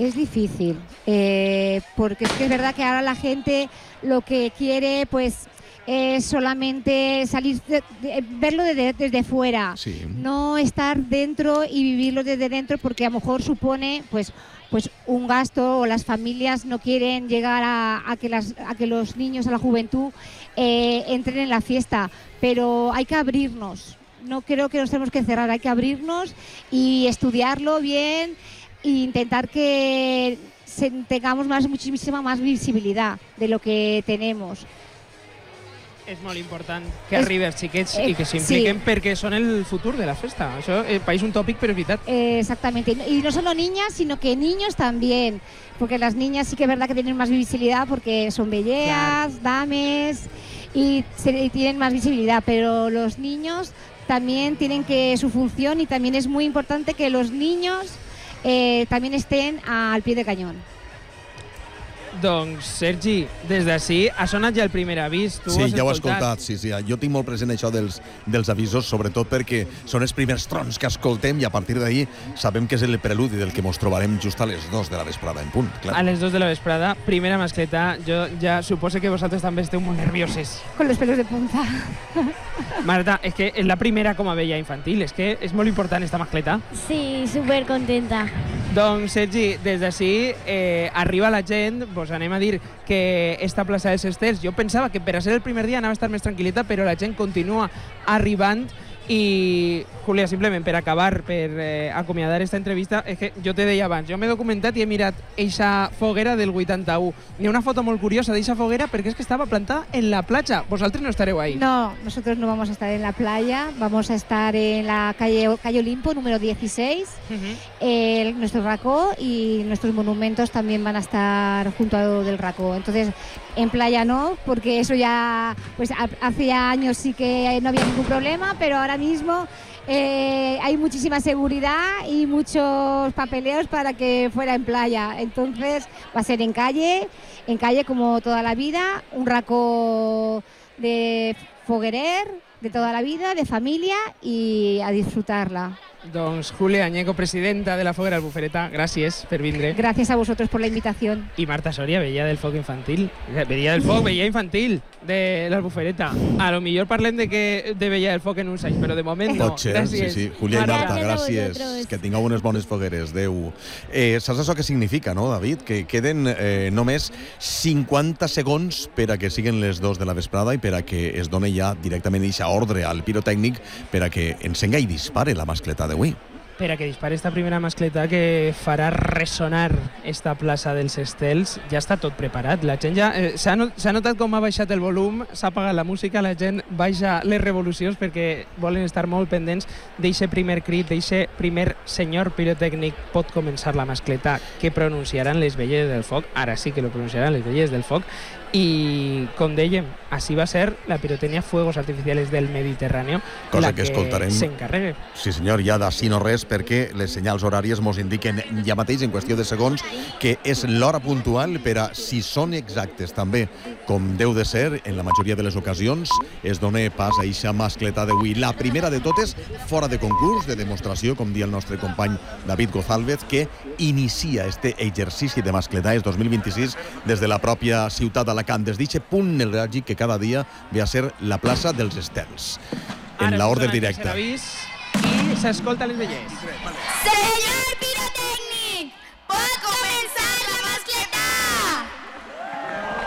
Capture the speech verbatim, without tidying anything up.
Es difícil, eh, porque es que es verdad que ahora la gente lo que quiere, pues, es solamente salir, de, de, verlo desde, desde fuera, sí. no estar dentro y vivirlo desde dentro, porque a lo mejor supone, pues, pues un gasto, o las familias no quieren llegar a, a, que, las, a que los niños, a la juventud, eh, entren en la fiesta, pero hay que abrirnos. No creo que nos tenemos que cerrar, hay que abrirnos y estudiarlo bien e intentar que se, tengamos más, muchísima más visibilidad de lo que tenemos. És molt important que arribi els xiquets eh, i que s'impliquen, sí. perquè són el futur de la festa. Això eh, pareix un tòpic, però és veritat. Eh, exactamente. Y no solo niñas, sino que niños también. Porque las niñas sí que es verdad que tienen más visibilidad porque son belleas, claro, dames, y, se, y tienen más visibilidad. Pero los niños también tienen que su función, y también es muy importante que los niños eh, también estén al pie de cañón. Doncs, Sergi, des d'ací ha sonat ja el primer avís. Tu sí, has ja ho he escoltat. escoltat. Sí, sí. Jo tinc molt present això dels, dels avisos, sobretot perquè són els primers trons que escoltem i a partir d'ahir sabem que és el preludi del que ens trobarem just a les dos de la vesprada en punt. Clar. A les dos de la vesprada, primera mascleta. Jo ja suposo que vosaltres també esteu molt nervioses. Con los pelos de punta. Marta, és que és la primera com a vella infantil. És que és molt important esta mascleta. Sí, super contenta. Doncs, Sergi, des d'ací eh, arriba la gent, vos anem a dir que esta plaça dels Estels, jo pensava que per a ser el primer dia anava a estar més tranquil·leta, però la gent continua arribant. I, Júlia, simplement per acabar, per eh, acomiadar esta entrevista, és que jo te deia abans, jo m'he documentat i he mirat eixa foguera del vuitanta-u. Hi ha una foto molt curiosa d'eixa foguera perquè és que estaba plantada en la platja. Vosaltres no estareu ahí. No, nosotros no vamos a estar en la playa, vamos a estar en la calle, calle Olimpo, número dieciséis, uh-huh. eh, nuestro racó, y nuestros monumentos también van a estar junto a del racó. Entonces, en playa no, porque eso ya, pues hace ya años sí que no había ningún problema, pero ahora mismo eh, hay muchísima seguridad y muchos papeleos para que fuera en playa. Entonces va a ser en calle, en calle como toda la vida, un racó de foguerer de toda la vida, de familia, y a disfrutarla. Doncs Júlia Añeco, presidenta de la Foguera Albufereta, gràcies per vindre. Gracias a vosotros por la invitación. I Marta Soria, veia del foc infantil. Veia del foc, veia infantil de l'Albufereta. A lo millor parlem de que de veia del foc en uns anys, però de moment no. Pot ser, gràcies. sí, sí. Júlia i Marta, gràcies. gràcies. Que tingueu unes bones fogueres. Adéu. Eh, saps això què significa, no, David? Que queden eh, només cinquanta segons per a que siguin les dos de la vesprada i per a que es doni ja directament eixa ordre al pirotècnic per a que encenga i dispare la mascleta d'avui. Per a que dispare esta primera mascleta que farà ressonar esta plaça dels Estels, ja està tot preparat. La gent ja eh, s'ha not, notat com ha baixat el volum, s'ha apagat la música, la gent baixa les revolucions perquè volen estar molt pendents d'eixe primer crit, d'eixe primer senyor pirotècnic. Pot començar la mascleta que pronunciaran les velles del foc, ara sí que lo pronunciaran les velles del foc. I, com dèiem, així va ser la pirotècnia Fuegos Artificiales del Mediterráneo, cosa la que, que escoltarem s'encarregue. Sí senyor, ja d'ací no res, perquè les senyals horàries mos indiquen ja mateix, en qüestió de segons, que és l'hora puntual per a, si són exactes també, com deu de ser en la majoria de les ocasions, es dona pas a eixa mascleta d'avui. La primera de totes, fora de concurs, de demostració, com dia el nostre company David González, que inicia este exercici de mascletaes dos mil vint-i-sis des de la pròpia ciutat d'Alacant, des d'eixe punt neuràlgic que cada dia ve a ser la plaça dels Estels. En l'ordre directa. I s'escolta les vellers. Senyor!